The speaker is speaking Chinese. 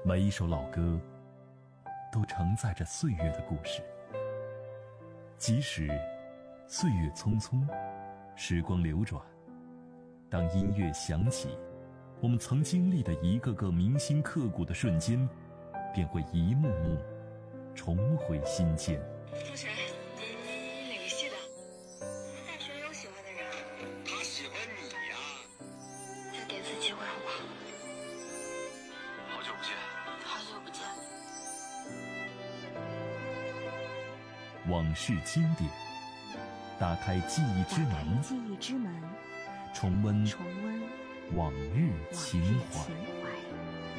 每一首老歌都承载着岁月的故事，即使岁月匆匆，时光流转，当音乐响起，我们曾经历的一个个铭心刻骨的瞬间便会一幕幕重回心间。 同学，你哪个系的？大学有喜欢的人？ 他喜欢你呀。 再给次机会好不好？ 好久不见。 好久不见。 往事经典，打开记忆之门，重温往日情怀。